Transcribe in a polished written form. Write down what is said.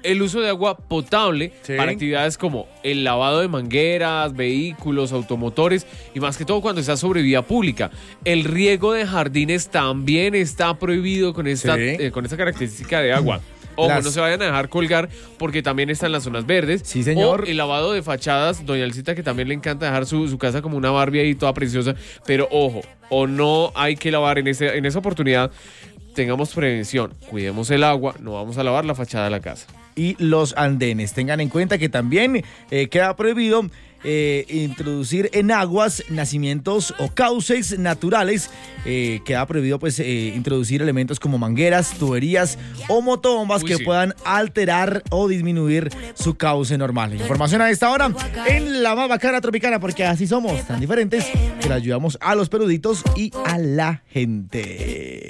el uso de agua potable para actividades como el lavado de mangueras, vehículos, automotores y más que todo cuando está sobre vía pública. El riego de jardines también está prohibido con esta característica de agua. Ojo, no se vayan a dejar colgar porque también están las zonas verdes. Sí, señor. O el lavado de fachadas, doña Alcita, que también le encanta dejar su casa como una Barbie ahí toda preciosa. Pero ojo, o no hay que lavar en esa oportunidad. Tengamos prevención, cuidemos el agua, no vamos a lavar la fachada de la casa. Y los andenes, tengan en cuenta que también queda prohibido introducir en aguas nacimientos o cauces naturales. Queda prohibido pues introducir elementos como mangueras, tuberías o motobombas que puedan alterar o disminuir su cauce normal. Información a esta hora en la más bacana Tropicana, porque así somos, tan diferentes que le ayudamos a los peluditos y a la gente.